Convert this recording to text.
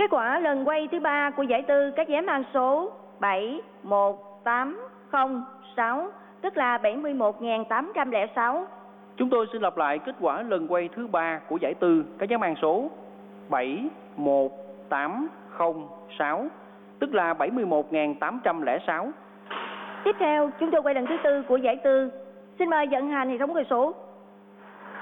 Kết quả lần quay thứ 3 của giải tư các vé mang số 71806, tức là 71.806. Chúng tôi xin lặp lại kết quả lần quay thứ 3 của giải tư các vé mang số 71806, tức là 71.806. Tiếp theo, chúng tôi quay lần thứ 4 của giải tư. Xin mời vận hành hệ thống cơ số.